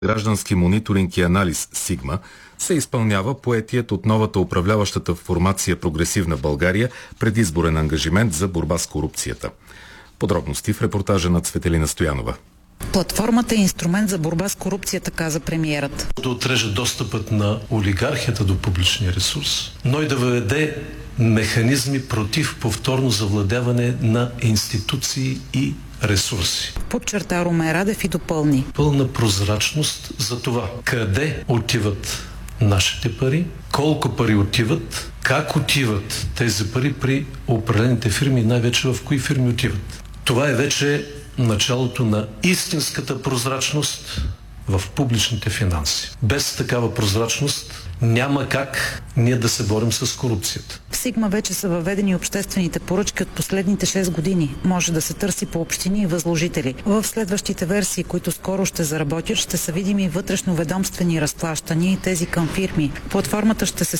граждански мониторинг и анализ Сигма се изпълнява поетият от новата управляващата формация Прогресивна България предизборен ангажимент за борба с корупцията. Подробности в репортажа на Цветелина Стоянова. Платформата е инструмент за борба с корупцията, каза премиерът. Да отрежа достъпът на олигархията до публичния ресурс, но и да въведе механизми против повторно завладяване на институции и ресурси. Подчерта Румен Радев и допълни. Пълна прозрачност за това къде отиват нашите пари, колко пари отиват, как отиват тези пари при определените фирми и най-вече в кои фирми отиват. Това е вече началото на истинската прозрачност в публичните финанси. Без такава прозрачност няма как ние да се борим с корупцията. В Сигма вече са въведени обществените поръчки от последните 6 години. Може да се търси по общини и възложители. В следващите версии, които скоро ще заработят, ще са видими вътрешноведомствени разплащания и тези към фирми. Платформата ще се